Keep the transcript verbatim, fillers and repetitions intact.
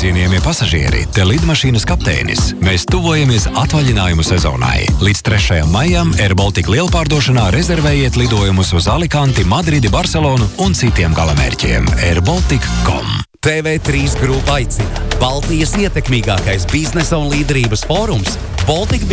Cienījamie pasažieri, te lidmašīnas kapteinis. Mēs tuvojamies atvaļinājumu sezonai. Līdz trešajam maijam Air Baltica lielpārdošanā rezervējiet lidojumus uz Alicanti, Madridi, Barcelonu un citiem galamērķiem. air baltic punkt com T V trīs grupa aicina. Baltijas ietekmīgākais biznesa un līderības fórums Baltic